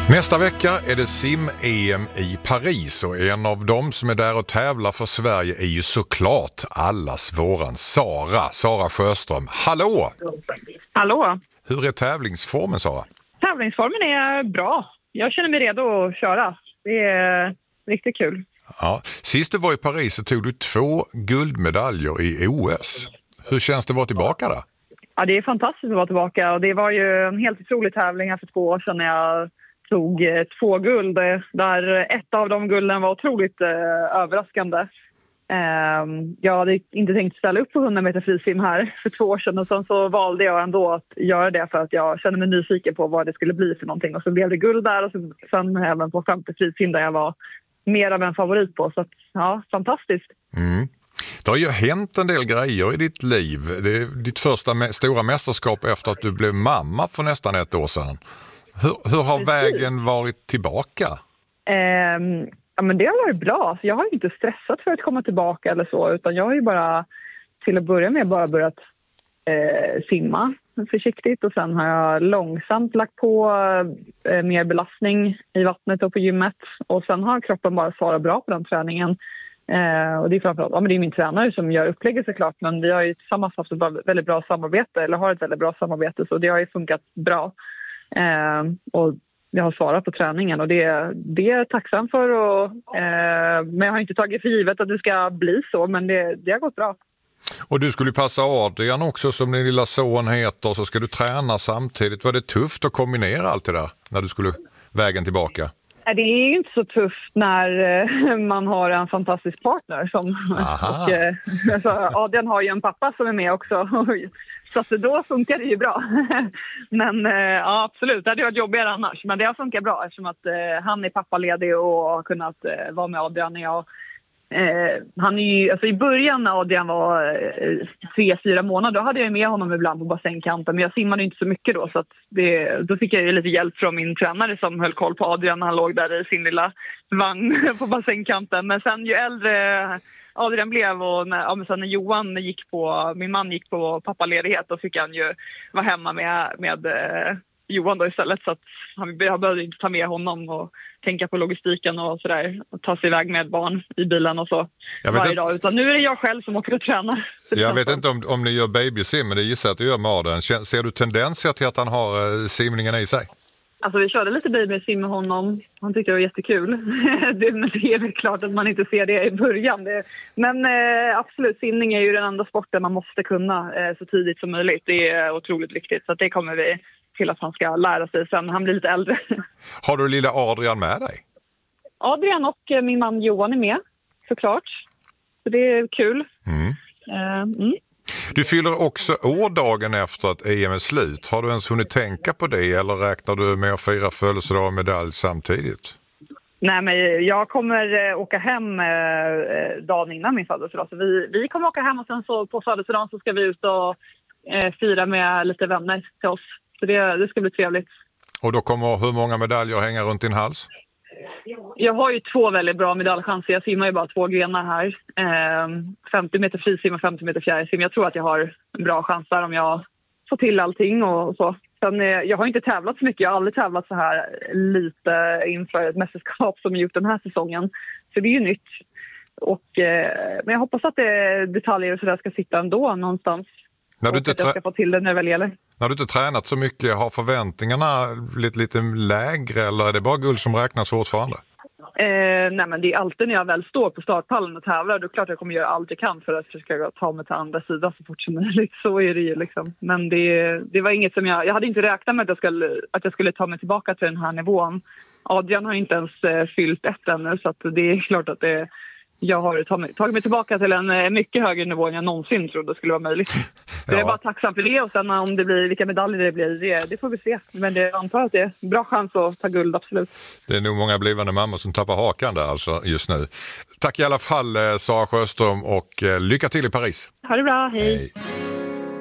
Nästa vecka är det sim-EM i Paris och en av dem som är där och tävlar för Sverige är ju såklart allas våran Sara Sjöström. Hallå! Hallå! Hur är tävlingsformen, Sara? Tävlingsformen är bra. Jag känner mig redo att köra. Det är riktigt kul. Ja, sist du var i Paris så tog du 2 guldmedaljer i OS. Hur känns det att vara tillbaka där? Ja, det är fantastiskt att vara tillbaka. Och det var ju en helt otrolig tävling här för 2 år sedan när jag tog 2 guld. Där ett av de gulden var otroligt överraskande. Jag hade inte tänkt ställa upp på 100 meter frisim här för 2 år sedan. Och sen så valde jag ändå att göra det för att jag kände mig nyfiken på vad det skulle bli för någonting. Och så blev det guld där och sen även på 50 frisim där jag var mer av en favorit på. Så att, ja, fantastiskt. Mm. Det har ju hänt en del grejer i ditt liv. Det är ditt första stora mästerskap efter att du blev mamma för nästan 1 år sedan. Hur har vägen varit tillbaka? Ja, men det har varit bra. Så jag har ju inte stressat för att komma tillbaka eller så. Utan jag har ju bara till att börja med bara börjat simma försiktigt. Och sen har jag långsamt lagt på mer belastning i vattnet och på gymmet. Och sen har kroppen bara svarat bra på den träningen. Och det är framförallt, ja, men det är min tränare som gör upplägget såklart. Men vi har ju tillsammans haft ett väldigt bra samarbete. Eller har ett väldigt bra samarbete. Så det har ju funkat bra. Och jag har svarat på träningen och det är jag tacksam för. Men jag har inte tagit för givet att det ska bli så, men det har gått bra. Och du skulle passa Adrian också som din lilla son heter, så ska du träna samtidigt. Var det tufft att kombinera allt det där när du skulle vägen tillbaka? Det är ju inte så tufft när man har en fantastisk partner. Alltså, Adrian har ju en pappa som är med också. Så att då funkar det ju bra. Men ja, absolut, det hade varit jobbigare annars. Men det har funkat bra eftersom att han är pappaledig och har kunnat vara med Adrian. Han är ju, alltså i början när Adrian var 3-4 månader, då hade jag med honom ibland på bassängkanten. Men jag simmade inte så mycket då, så att då fick jag ju lite hjälp från min tränare som höll koll på Adrian när han låg där i sin lilla vagn på bassängkanten. Men sen ju äldre Adrian blev och sen när Johan min man gick på pappaledighet, då fick han ju vara hemma med Johan då istället, så att jag behövde inte ta med honom och tänka på logistiken och sådär, och ta sig iväg med barn i bilen och så varje dag, utan nu är det jag själv som åker och tränar. Jag vet inte om ni gör babysim, men det gissar att du gör med Adrian. Ser du tendenser till att han har simningen i sig? Alltså vi körde lite babysim med honom. Han tyckte det var jättekul. Men det är väl klart att man inte ser det i början. Men absolut, simning är ju den enda sporten man måste kunna så tidigt som möjligt. Det är otroligt viktigt, så att det kommer vi till att han ska lära sig sen när han blir lite äldre. Har du lilla Adrian med dig? Adrian och min man Johan är med, såklart. Så det är kul. Du fyller också år dagen efter att EM är slut. Har du ens hunnit tänka på det, eller räknar du med att fira födelsedag och medalj samtidigt? Nej, men jag kommer åka hem dagen innan min födelsedag. Så vi kommer åka hem och sen så på födelsedagen så ska vi ut och fira med lite vänner till oss. Så det ska bli trevligt. Och då kommer hur många medaljer hänga runt din hals? Jag har ju 2 väldigt bra medaljchanser. Jag simmar ju bara 2 grenar här. 50 meter frisim och 50 meter fjärilsim. Jag tror att jag har en bra chans där om jag får till allting och så. Sen, jag har inte tävlat så mycket. Jag har aldrig tävlat så här lite inför ett mästerskap som jag gjort den här säsongen. Så det är ju nytt. Men jag hoppas att detaljer och sådär ska sitta ändå någonstans. När du inte jag ska få till det när det väl gäller. När du inte tränat så mycket, har förväntningarna blivit lite lägre, eller är det bara guld som räknas fortfarande? Nej, men det är alltid när jag väl står på startpallen och tävlar, då är det klart att jag kommer göra allt jag kan för att försöka ta mig till andra sidan så fort som möjligt. Så är det ju liksom. Men det var inget som jag hade inte räknat med att jag skulle ta mig tillbaka till den här nivån. Adrian har inte ens fyllt 1 ännu, så att det är klart att jag har tagit mig tillbaka till en mycket högre nivå än jag någonsin trodde skulle vara möjligt. Så jag är bara tacksam för det, och sen om det blir vilka medaljer det blir, det får vi se. Men jag antar att det är en bra chans att ta guld, absolut. Det är nog många blivande mammor som tappar hakan där alltså just nu. Tack i alla fall Sara Sjöström, och lycka till i Paris. Ha det bra, hej.